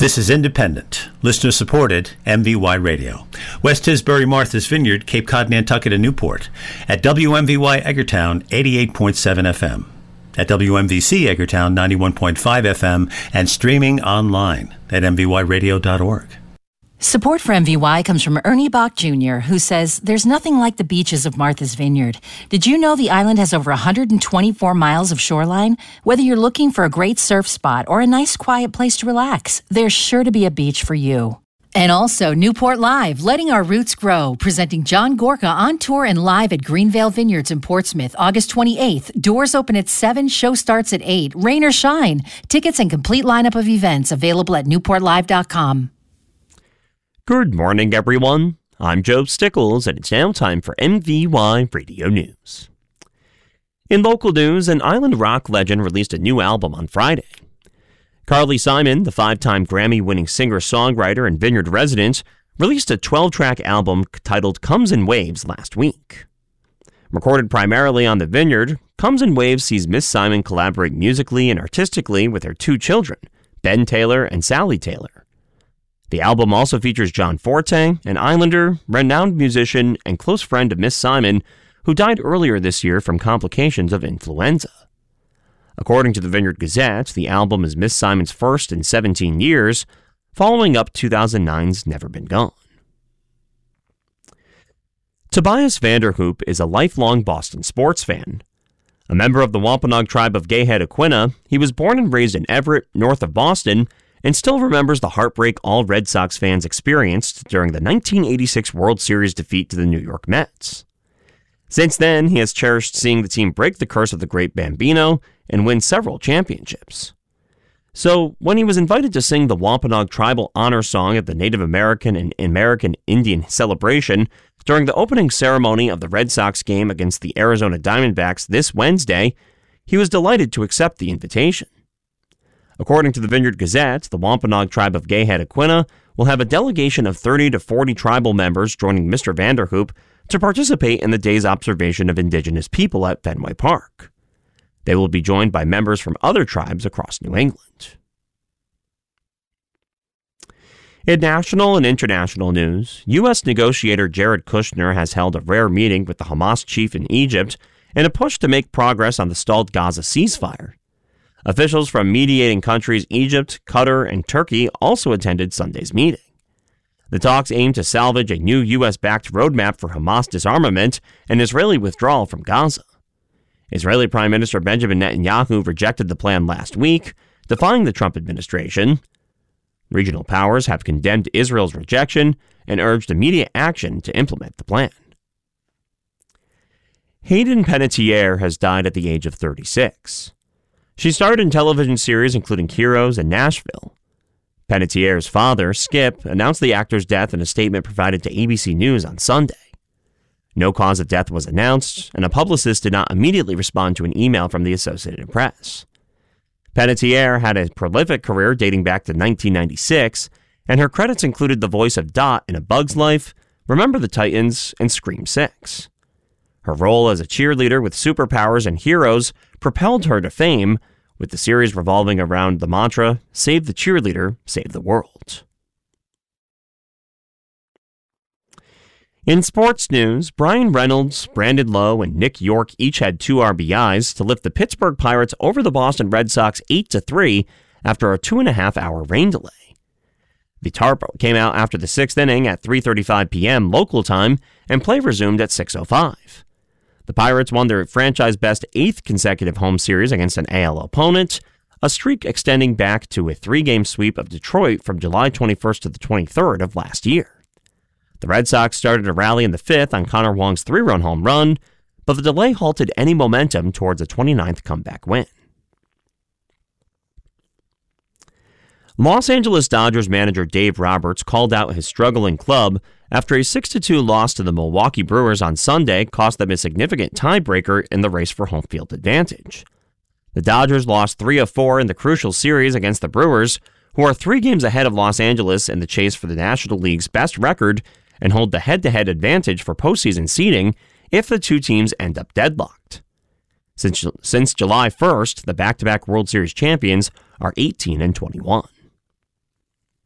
This is independent, listener-supported MVY Radio. West Tisbury, Martha's Vineyard, Cape Cod, Nantucket, and Newport. At WMVY Eggertown, 88.7 FM. At WMVC Eggertown, 91.5 FM. And streaming online at mvyradio.org. Support for MVY comes from Ernie Bach Jr., who says, there's nothing like the beaches of Martha's Vineyard. Did you know the island has over 124 miles of shoreline? Whether you're looking for a great surf spot or a nice quiet place to relax, there's sure to be a beach for you. And also Newport Live, Letting Our Roots Grow, presenting John Gorka on tour and live at Greenvale Vineyards in Portsmouth, August 28th. Doors open at 7, show starts at 8. Rain or shine. Tickets and complete lineup of events available at newportlive.com. Good morning, everyone. I'm Joe Stickles, and it's now time for MVY Radio News. In local news, an island rock legend released a new album on Friday. Carly Simon, the 5-time Grammy-winning singer-songwriter and Vineyard resident, released a 12-track album titled Comes in Waves last week. Recorded primarily on the Vineyard, Comes in Waves sees Miss Simon collaborate musically and artistically with her 2 children, Ben Taylor and Sally Taylor. The album also features John Forte, an islander, renowned musician, and close friend of Miss Simon, who died earlier this year from complications of influenza. According to the Vineyard Gazette, the album is Miss Simon's first in 17 years, following up 2009's Never Been Gone. Tobias Vanderhoop is a lifelong Boston sports fan. A member of the Wampanoag tribe of Gayhead-Aquina, he was born and raised in Everett, north of Boston, and still remembers the heartbreak all Red Sox fans experienced during the 1986 World Series defeat to the New York Mets. Since then, he has cherished seeing the team break the curse of the Great Bambino and win several championships. So, when he was invited to sing the Wampanoag Tribal Honor Song at the Native American and American Indian celebration during the opening ceremony of the Red Sox game against the Arizona Diamondbacks this Wednesday, he was delighted to accept the invitation. According to the Vineyard Gazette, the Wampanoag tribe of Gayhead-Aquina will have a delegation of 30 to 40 tribal members joining Mr. Vanderhoop to participate in the day's observation of indigenous people at Fenway Park. They will be joined by members from other tribes across New England. In national and international news, U.S. negotiator Jared Kushner has held a rare meeting with the Hamas chief in Egypt in a push to make progress on the stalled Gaza ceasefire. Officials from mediating countries Egypt, Qatar, and Turkey also attended Sunday's meeting. The talks aim to salvage a new U.S.-backed roadmap for Hamas disarmament and Israeli withdrawal from Gaza. Israeli Prime Minister Benjamin Netanyahu rejected the plan last week, defying the Trump administration. Regional powers have condemned Israel's rejection and urged immediate action to implement the plan. Hayden Panettiere has died at the age of 36. She starred in television series including Heroes and Nashville. Panettiere's father, Skip, announced the actor's death in a statement provided to ABC News on Sunday. No cause of death was announced, and a publicist did not immediately respond to an email from the Associated Press. Panettiere had a prolific career dating back to 1996, and her credits included the voice of Dot in A Bug's Life, Remember the Titans, and Scream 6. Her role as a cheerleader with superpowers and Heroes propelled her to fame, with the series revolving around the mantra, Save the Cheerleader, Save the World. In sports news, Brian Reynolds, Brandon Lowe, and Nick York each had 2 RBIs to lift the Pittsburgh Pirates over the Boston Red Sox 8-3 after a 2.5-hour rain delay. The tarp came out after the 6th inning at 3:35 p.m. local time, and play resumed at 6:05. The Pirates won their franchise-best 8th consecutive home series against an AL opponent, a streak extending back to a 3-game sweep of Detroit from July 21st to the 23rd of last year. The Red Sox started a rally in the 5th on Connor Wong's 3-run home run, but the delay halted any momentum towards a 29th comeback win. Los Angeles Dodgers manager Dave Roberts called out his struggling club after a 6-2 loss to the Milwaukee Brewers on Sunday cost them a significant tiebreaker in the race for home field advantage. The Dodgers lost 3 of 4 in the crucial series against the Brewers, who are 3 games ahead of Los Angeles in the chase for the National League's best record and hold the head-to-head advantage for postseason seeding if the 2 teams end up deadlocked. Since July 1st, the back-to-back World Series champions are 18-21.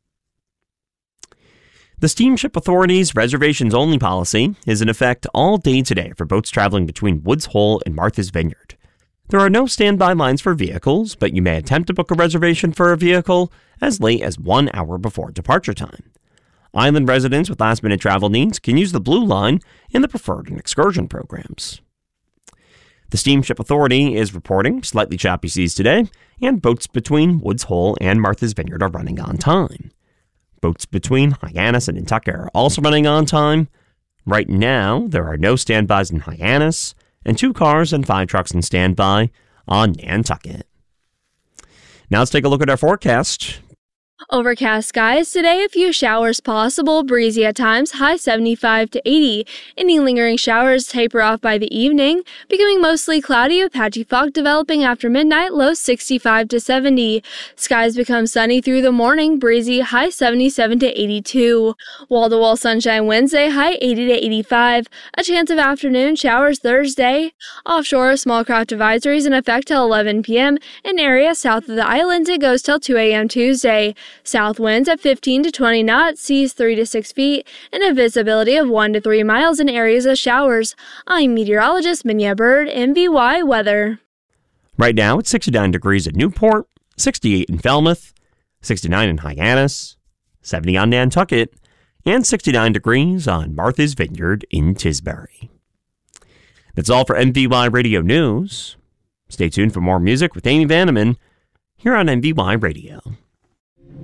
The Steamship Authority's reservations-only policy is in effect all day today for boats traveling between Woods Hole and Martha's Vineyard. There are no standby lines for vehicles, but you may attempt to book a reservation for a vehicle as late as 1 hour before departure time. Island residents with last-minute travel needs can use the Blue Line in the Preferred and Excursion programs. The Steamship Authority is reporting slightly choppy seas today, and boats between Woods Hole and Martha's Vineyard are running on time. Boats between Hyannis and Nantucket are also running on time. Right now, there are no standbys in Hyannis, and 2 cars and 5 trucks in standby on Nantucket. Now let's take a look at our forecast. Overcast skies today, a few showers possible, breezy at times, high 75 to 80. Any lingering showers taper off by the evening, becoming mostly cloudy with patchy fog developing after midnight, low 65 to 70. Skies become sunny through the morning, breezy, high 77 to 82. Wall-to-wall sunshine Wednesday, high 80 to 85. A chance of afternoon showers Thursday. Offshore, small craft advisories in effect till 11 p.m. In areas south of the island, it goes till 2 a.m. Tuesday. South winds at 15 to 20 knots, seas 3 to 6 feet, and a visibility of 1 to 3 miles in areas of showers. I'm meteorologist Minya Bird, MVY Weather. Right now, it's 69 degrees at Newport, 68 in Falmouth, 69 in Hyannis, 70 on Nantucket, and 69 degrees on Martha's Vineyard in Tisbury. That's all for MVY Radio News. Stay tuned for more music with Amy Vanneman here on MVY Radio.